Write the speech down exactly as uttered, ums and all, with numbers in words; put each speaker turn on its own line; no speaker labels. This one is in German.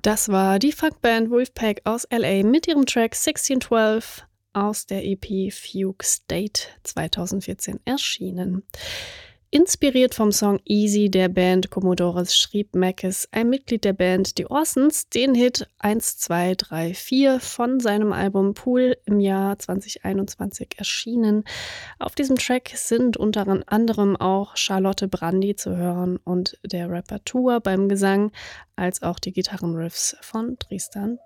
Das war die Funkband Wolfpack aus L A mit ihrem Track sechzehn zwölf aus der E P Fugue State zweitausendvierzehn erschienen. Inspiriert vom Song Easy der Band Commodores schrieb Mackes, ein Mitglied der Band The Orsons, den Hit eins zwei drei vier von seinem Album Pool im Jahr zweitausendeinundzwanzig erschienen. Auf diesem Track sind unter anderem auch Charlotte Brandy zu hören und der Rapper Tour beim Gesang, als auch die Gitarrenriffs von Tristan